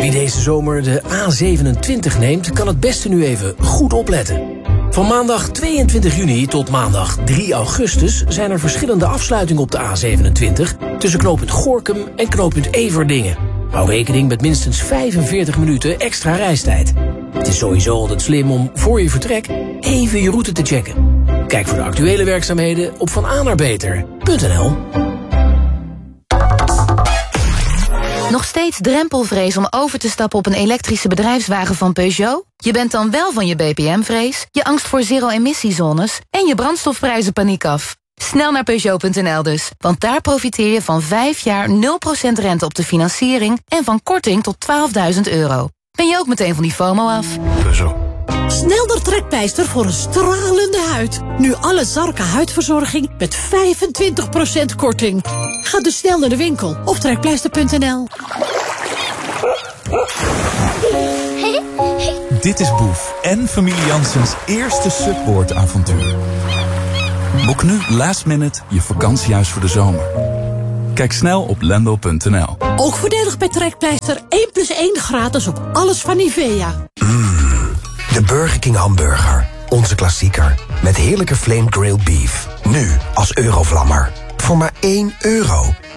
Wie deze zomer de A27 neemt, kan het beste nu even goed opletten. Van maandag 22 juni tot maandag 3 augustus... zijn er verschillende afsluitingen op de A27... tussen knooppunt Gorinchem en knooppunt Everdingen. Hou rekening met minstens 45 minuten extra reistijd. Het is sowieso altijd slim om voor je vertrek even je route te checken. Kijk voor de actuele werkzaamheden op vananerbeter.nl. Nog steeds drempelvrees om over te stappen op een elektrische bedrijfswagen van Peugeot? Je bent dan wel van je BPM-vrees, je angst voor zero-emissiezones en je brandstofprijzenpaniek af. Snel naar Peugeot.nl dus, want daar profiteer je van 5 jaar 0% rente op de financiering en van korting tot €12.000. Ben je ook meteen van die FOMO af? Peugeot. Snel naar Trekpleister voor een stralende huid. Nu alle Zarka huidverzorging met 25% korting. Ga dus snel naar de winkel of trekpleister.nl. Dit is Boef en familie Janssens eerste Subboard-avontuur. Boek nu last minute je vakantiehuis voor de zomer. Kijk snel op lendo.nl. Ook voordelig bij Trekpleister 1+1 gratis op alles van Nivea. De Burger King hamburger. Onze klassieker. Met heerlijke flame grilled beef. Nu als Eurovlammer. Voor maar €1.